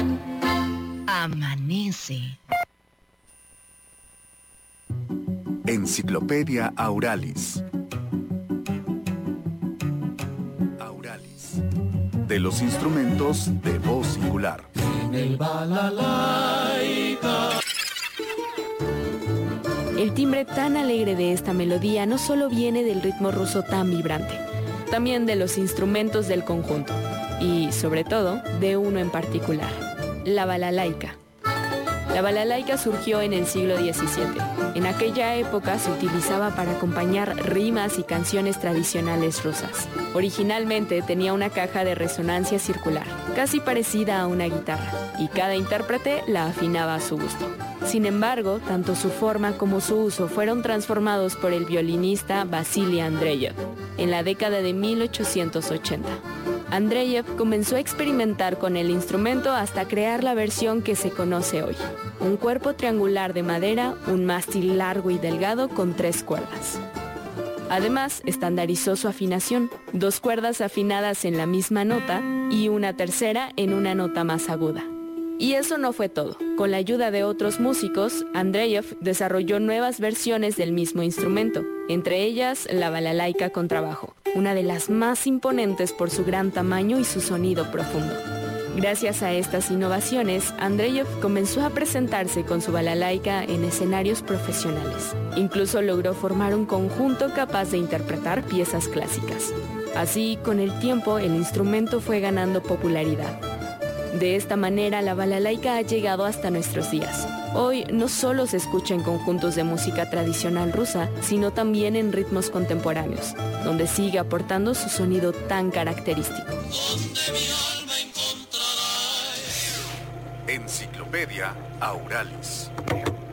Amanece. Enciclopedia Auralis. Auralis. De los instrumentos de voz singular. En el balalaika. El timbre tan alegre de esta melodía no solo viene del ritmo ruso tan vibrante, también de los instrumentos del conjunto y, sobre todo, de uno en particular, la balalaika. La balalaika surgió en el siglo XVII. En aquella época se utilizaba para acompañar rimas y canciones tradicionales rusas. Originalmente tenía una caja de resonancia circular, casi parecida a una guitarra, y cada intérprete la afinaba a su gusto. Sin embargo, tanto su forma como su uso fueron transformados por el violinista Vasily Andreyev en la década de 1880. Andreyev comenzó a experimentar con el instrumento hasta crear la versión que se conoce hoy. Un cuerpo triangular de madera, un mástil largo y delgado con 3 cuerdas. Además, estandarizó su afinación, 2 cuerdas afinadas en la misma nota y una tercera en una nota más aguda. Y eso no fue todo. Con la ayuda de otros músicos, Andreyev desarrolló nuevas versiones del mismo instrumento, entre ellas la balalaika contrabajo, una de las más imponentes por su gran tamaño y su sonido profundo. Gracias a estas innovaciones, Andreyev comenzó a presentarse con su balalaika en escenarios profesionales. Incluso logró formar un conjunto capaz de interpretar piezas clásicas. Así, con el tiempo, el instrumento fue ganando popularidad. De esta manera, la balalaika ha llegado hasta nuestros días. Hoy no solo se escucha en conjuntos de música tradicional rusa, sino también en ritmos contemporáneos, donde sigue aportando su sonido tan característico. Enciclopedia Auralis.